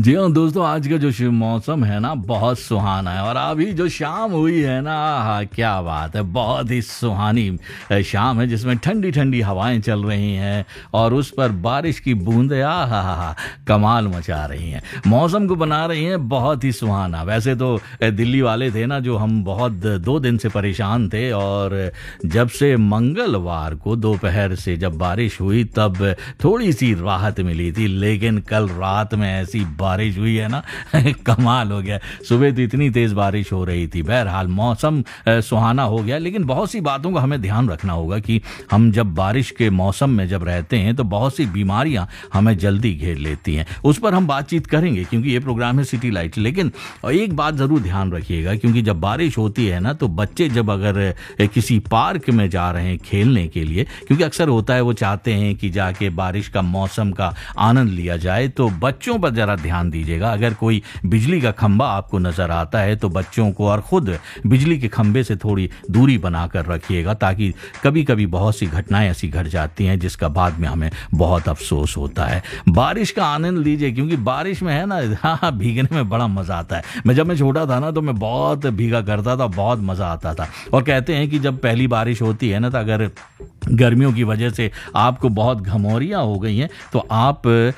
जी हाँ दोस्तों, आज का जो मौसम है ना बहुत सुहाना है। और अभी जो शाम हुई है ना, हाँ क्या बात है, बहुत ही सुहानी शाम है जिसमें ठंडी ठंडी हवाएं चल रही हैं और उस पर बारिश की बूंदें हा कमाल मचा रही हैं, मौसम को बना रही हैं बहुत ही सुहाना। वैसे तो दिल्ली वाले थे ना जो हम बहुत 2 दिन से परेशान थे, और जब से मंगलवार को दोपहर से जब बारिश हुई तब थोड़ी सी राहत मिली थी, लेकिन कल रात में ऐसी बारिश हुई है ना कमाल हो गया। सुबह तो इतनी तेज बारिश हो रही थी। बहरहाल मौसम सुहाना हो गया, लेकिन बहुत सी बातों का हमें ध्यान रखना होगा कि हम जब बारिश के मौसम में जब रहते हैं तो बहुत सी बीमारियां हमें जल्दी घेर लेती हैं। उस पर हम बातचीत करेंगे क्योंकि ये प्रोग्राम है सिटी लाइट। लेकिन एक बात जरूर ध्यान रखिएगा, क्योंकि जब बारिश होती है ना तो बच्चे जब अगर किसी पार्क में जा रहे हैं खेलने के लिए, क्योंकि अक्सर होता है वो चाहते हैं कि जाके बारिश का मौसम का आनंद लिया जाए, तो बच्चों पर जरा ध्यान दीजिएगा। अगर कोई बिजली का खंबा आपको नजर आता है तो बच्चों को और खुद बिजली के खंबे से थोड़ी दूरी बनाकर रखिएगा, ताकि कभी कभी बहुत सी घटनाएं ऐसी घट जाती हैं जिसका बाद में हमें बहुत अफसोस होता है। बारिश का आनंद लीजिए, क्योंकि बारिश में है ना, हाँ भीगने में बड़ा मजा आता है। जब मैं छोटा था ना तो मैं बहुत भीगा करता था, बहुत मजा आता था। और कहते हैं कि जब पहली बारिश होती है ना, तो अगर गर्मियों की वजह से आपको बहुत घमौरियां हो गई हैं तो आप